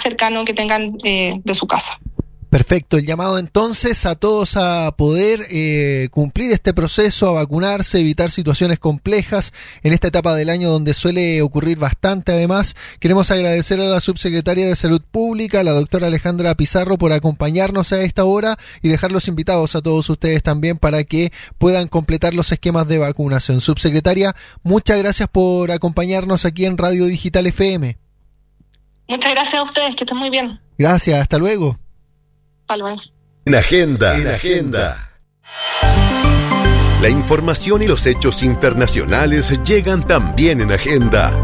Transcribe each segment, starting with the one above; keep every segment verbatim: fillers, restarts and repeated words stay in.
cercano que tengan eh, de su casa. Perfecto, el llamado entonces a todos a poder eh, cumplir este proceso, a vacunarse, evitar situaciones complejas en esta etapa del año donde suele ocurrir bastante. Además, queremos agradecer a la subsecretaria de Salud Pública, la doctora Alejandra Pizarro, por acompañarnos a esta hora y dejarlos invitados a todos ustedes también para que puedan completar los esquemas de vacunación. Subsecretaria, muchas gracias por acompañarnos aquí en Radio Digital F M. Muchas gracias a ustedes, que estén muy bien. Gracias, hasta luego. En Agenda, en Agenda. La información y los hechos internacionales llegan también en Agenda.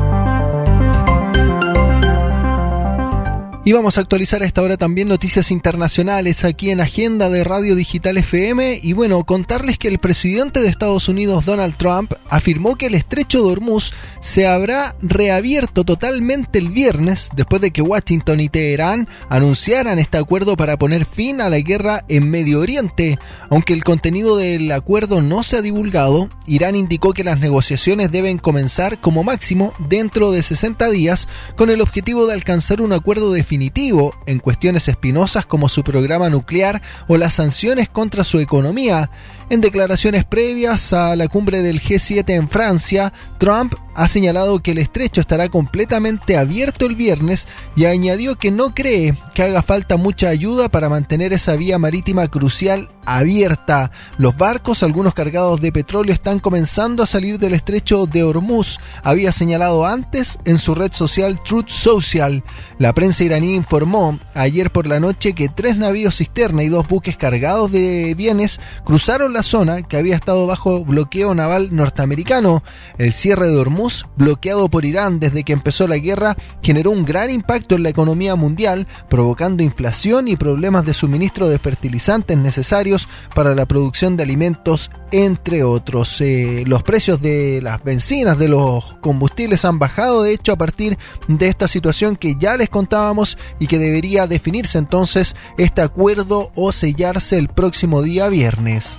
Y vamos a actualizar a esta hora también noticias internacionales aquí en Agenda de Radio Digital F M. Y bueno, contarles que el presidente de Estados Unidos, Donald Trump, afirmó que el estrecho de Hormuz se habrá reabierto totalmente el viernes después de que Washington y Teherán anunciaran este acuerdo para poner fin a la guerra en Medio Oriente. Aunque el contenido del acuerdo no se ha divulgado, Irán indicó que las negociaciones deben comenzar como máximo dentro de sesenta días con el objetivo de alcanzar un acuerdo definitivo en cuestiones espinosas como su programa nuclear o las sanciones contra su economía. En declaraciones previas a la cumbre del G siete en Francia, Trump ha señalado que el estrecho estará completamente abierto el viernes y añadió que no cree que haga falta mucha ayuda para mantener esa vía marítima crucial abierta. Los barcos, algunos cargados de petróleo, están comenzando a salir del estrecho de Hormuz, había señalado antes en su red social Truth Social. La prensa iraní informó ayer por la noche que tres navíos cisterna y dos buques cargados de bienes cruzaron la zona que había estado bajo bloqueo naval norteamericano. El cierre de Hormuz, bloqueado por Irán desde que empezó la guerra, generó un gran impacto en la economía mundial, provocando inflación y problemas de suministro de fertilizantes necesarios para la producción de alimentos, entre otros. Eh, los precios de las bencinas, de los combustibles han bajado, de hecho, a partir de esta situación que ya les contábamos y que debería definirse entonces este acuerdo o sellarse el próximo día viernes.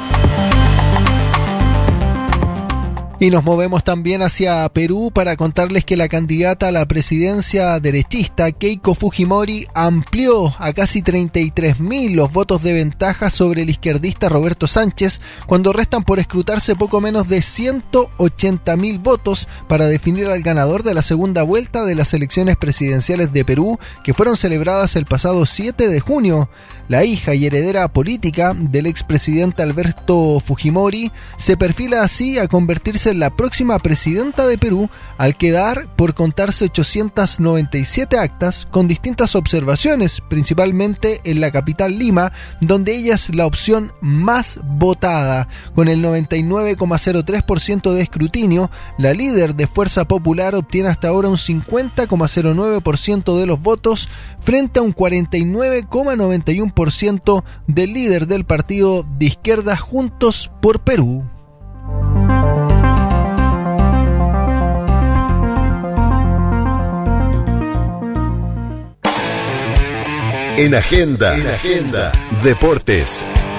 Y nos movemos también hacia Perú para contarles que la candidata a la presidencia derechista, Keiko Fujimori, amplió a casi treinta y tres mil los votos de ventaja sobre el izquierdista Roberto Sánchez, cuando restan por escrutarse poco menos de ciento ochenta mil votos para definir al ganador de la segunda vuelta de las elecciones presidenciales de Perú, que fueron celebradas el pasado siete de junio. La hija y heredera política del expresidente Alberto Fujimori se perfila así a convertirse en la próxima presidenta de Perú, al quedar por contarse ochocientas noventa y siete actas con distintas observaciones, principalmente en la capital Lima, donde ella es la opción más votada. Con el noventa y nueve coma cero tres por ciento de escrutinio, la líder de Fuerza Popular obtiene hasta ahora un cincuenta coma cero nueve por ciento de los votos, frente a un cuarenta y nueve coma noventa y uno por ciento del líder del partido de izquierda Juntos por Perú. En Agenda, en Agenda, Deportes.